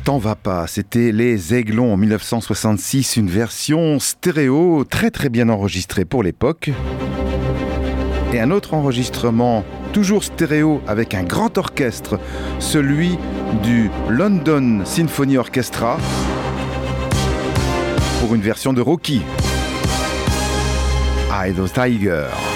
T'en vas pas, c'était Les Aiglons en 1966, une version stéréo très très bien enregistrée pour l'époque. Et un autre enregistrement, toujours stéréo avec un grand orchestre, celui du London Symphony Orchestra, pour une version de Rocky, Eye of the Tiger.